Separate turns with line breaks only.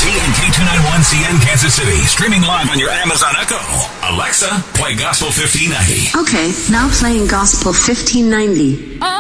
TNK291CN Kansas City. Streaming live on your Amazon Echo. Alexa, play Gospel 1590.
Okay, now playing Gospel 1590.